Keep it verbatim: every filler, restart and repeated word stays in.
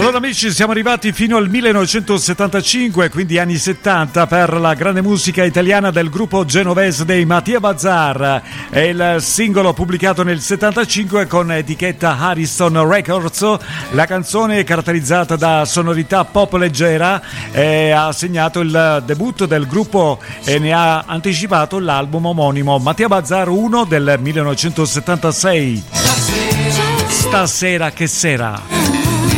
Allora amici, siamo arrivati fino al millenovecentosettantacinque, quindi anni settanta, per la grande musica italiana del gruppo genovese dei Mattia Bazar. È il singolo pubblicato nel settantacinque con etichetta Harrison Records. La canzone è caratterizzata da sonorità pop leggera e ha segnato il debutto del gruppo e ne ha anticipato l'album omonimo Mattia Bazar uno del millenovecentosettantasei. Stasera che sera.